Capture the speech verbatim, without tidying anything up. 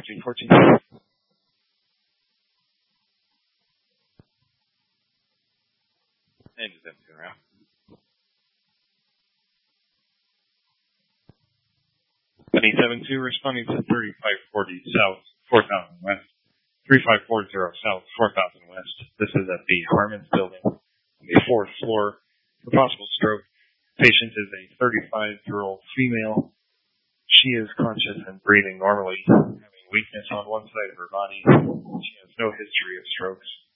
fourteen fourteen. And just empty around. Benny seven two responding to thirty-five forty South, four thousand West. thirty-five forty South, four thousand West. This is at the Harmons building on the fourth floor for possible stroke. Patient is a thirty-five-year-old female. She is conscious and breathing normally, having weakness on one side of her body. She has no history of strokes.